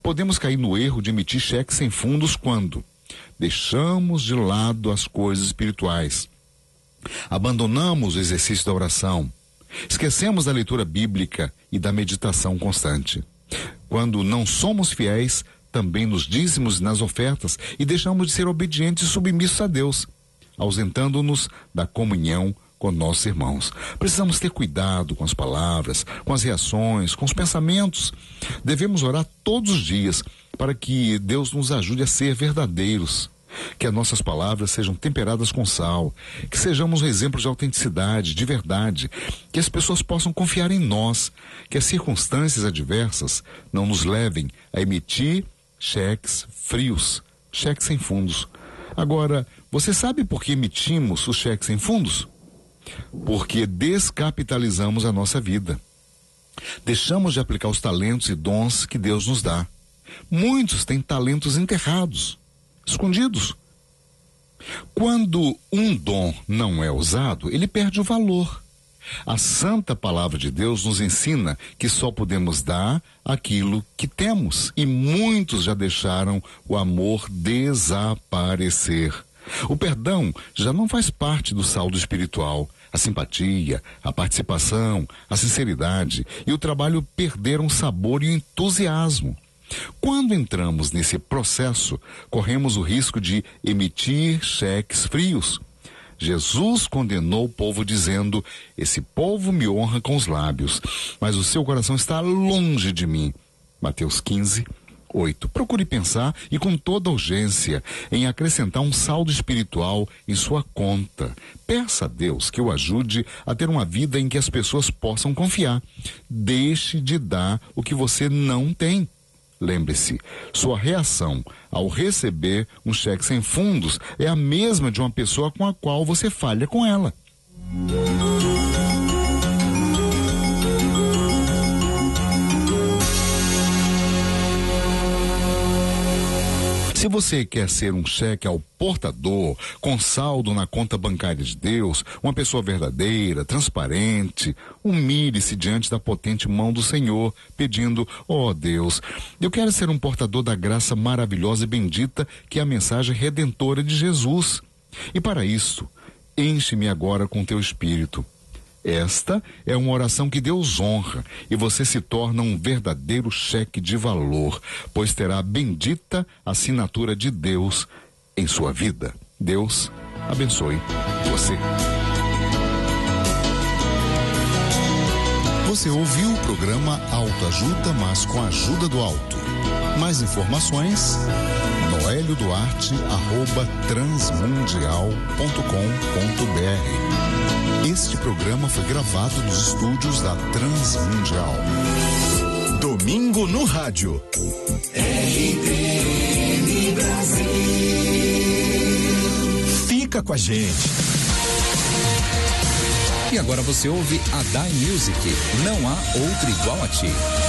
Podemos cair no erro de emitir cheques sem fundos quando deixamos de lado as coisas espirituais, abandonamos o exercício da oração, esquecemos da leitura bíblica e da meditação constante. Quando não somos fiéis também nos dízimos e nas ofertas e deixamos de ser obedientes e submissos a Deus, ausentando-nos da comunhão com nossos irmãos. Precisamos ter cuidado com as palavras, com as reações, com os pensamentos. Devemos orar todos os dias para que Deus nos ajude a ser verdadeiros, que as nossas palavras sejam temperadas com sal, que sejamos um exemplo de autenticidade, de verdade, que as pessoas possam confiar em nós, que as circunstâncias adversas não nos levem a emitir cheques frios, cheques sem fundos. Agora, você sabe por que emitimos os cheques sem fundos? Porque descapitalizamos a nossa vida. Deixamos de aplicar os talentos e dons que Deus nos dá. Muitos têm talentos enterrados, escondidos. Quando um dom não é usado, ele perde o valor. A santa palavra de Deus nos ensina que só podemos dar aquilo que temos, e muitos já deixaram o amor desaparecer. O perdão já não faz parte do saldo espiritual. A simpatia, a participação, a sinceridade e o trabalho perderam o sabor e o entusiasmo. Quando entramos nesse processo, corremos o risco de emitir cheques frios. Jesus condenou o povo dizendo: esse povo me honra com os lábios, mas o seu coração está longe de mim. Mateus 15:8. Procure pensar e com toda urgência em acrescentar um saldo espiritual em sua conta. Peça a Deus que o ajude a ter uma vida em que as pessoas possam confiar. Deixe de dar o que você não tem. Lembre-se, sua reação ao receber um cheque sem fundos é a mesma de uma pessoa com a qual você falha com ela. Se você quer ser um cheque ao portador, com saldo na conta bancária de Deus, uma pessoa verdadeira, transparente, humilhe-se diante da potente mão do Senhor, pedindo: ó Deus, eu quero ser um portador da graça maravilhosa e bendita que é a mensagem redentora de Jesus. E para isso, enche-me agora com teu Espírito. Esta é uma oração que Deus honra e você se torna um verdadeiro cheque de valor, pois terá a bendita assinatura de Deus em sua vida. Deus abençoe você. Você ouviu o programa Autoajuda, mas com a ajuda do alto. Mais informações, noelioduarte@transmundial.com.br. Este programa foi gravado nos estúdios da Transmundial. Domingo no rádio. RTM Brasil. Fica com a gente. E agora você ouve a Dai Music. Não há outro igual a ti.